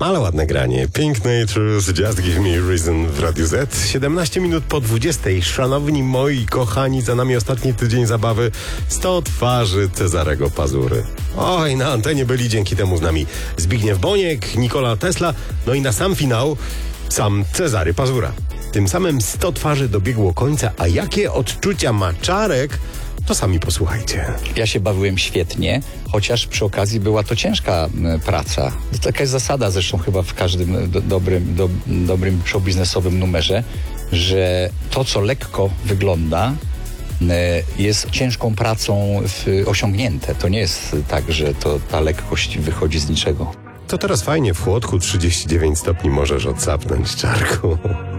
Ale ładne granie. Pink Nature's Just Give Me Reason w Radiu Z. 17 minut po 20. Szanowni moi kochani, za nami ostatni tydzień zabawy 100 twarzy Cezarego Pazury. Oj, na antenie byli dzięki temu z nami Zbigniew Boniek, Nikola Tesla, no i na sam finał sam Cezary Pazura. Tym samym 100 twarzy dobiegło końca, a jakie odczucia ma Czarek, to sami posłuchajcie. Ja się bawiłem świetnie, chociaż przy okazji była to ciężka praca. To taka jest zasada zresztą chyba w każdym dobrym showbiznesowym numerze, że to, co lekko wygląda, jest ciężką pracą osiągnięte. To nie jest tak, że ta lekkość wychodzi z niczego. To teraz fajnie w chłodku 39 stopni możesz odsapnąć, Czarku.